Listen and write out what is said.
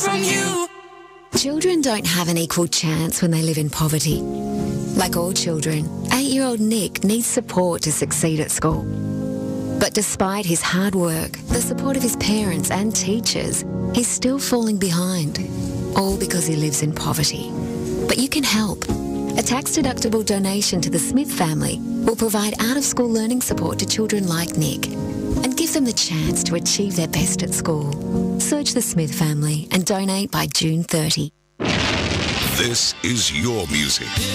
from you. Children don't have an equal chance when they live in poverty. Like all children, 8-year-old Nick needs support to succeed at school. But despite his hard work, the support of his parents and teachers, he's still falling behind, all because he lives in poverty. But you can help. A tax-deductible donation to the Smith family will provide out-of-school learning support to children like Nick and give them the chance to achieve their best at school. Search the Smith family and donate by June 30. This is your music.